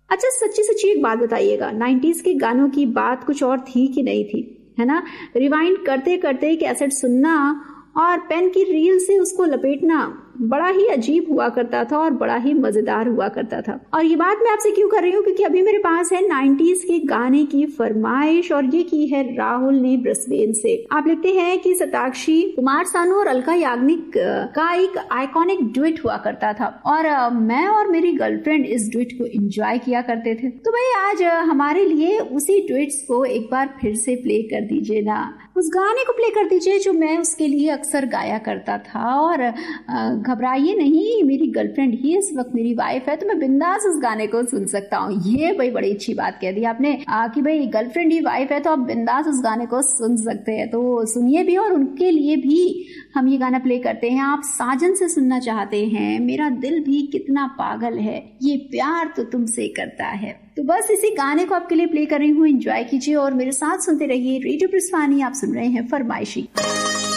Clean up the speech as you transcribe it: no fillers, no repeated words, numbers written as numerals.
अच्छा सच्ची सच्ची एक बात बताइएगा, 90s के गानों की बात कुछ और थी कि नहीं थी, है ना? रिवाइंड करते करते कैसेट सुनना और पेन की रील से उसको लपेटना बड़ा ही अजीब हुआ करता था और बड़ा ही मजेदार हुआ करता था। और ये बात मैं आपसे क्यों कर रही हूँ, क्योंकि अभी मेरे पास है 90s के गाने की फरमाइश, और ये की है राहुल ने ब्रिस्बेन से। आप लिखते हैं कि सताक्षी, कुमार सानू और अलका याग्निक का एक आइकॉनिक डुएट हुआ करता था और मैं और मेरी गर्लफ्रेंड इस डुएट को एंजॉय किया करते थे। तो भाई आज हमारे लिए उसी डुएट्स को एक बार फिर से प्ले कर दीजिए ना, उस गाने को प्ले कर दीजिए जो मैं उसके लिए अक्सर गाया करता था। और घबराइए नहीं, मेरी गर्लफ्रेंड ही इस वक्त मेरी वाइफ है, तो मैं बिंदास उस गाने को सुन सकता हूँ। ये भाई बड़ी अच्छी बात कह दी आपने कि भाई गर्लफ्रेंड ही वाइफ है तो आप बिंदास उस गाने को सुन सकते हैं, तो सुनिए भी और उनके लिए भी हम ये गाना प्ले करते हैं। आप साजन से सुनना चाहते हैं, मेरा दिल भी कितना पागल है, ये प्यार तो तुमसे करता है। तो बस इसी गाने को आपके लिए प्ले कर रही हूँ, एंजॉय कीजिए और मेरे साथ सुनते रहिए रेडियो प्रिस्वानी। आप सुन रहे हैं फरमाइशी।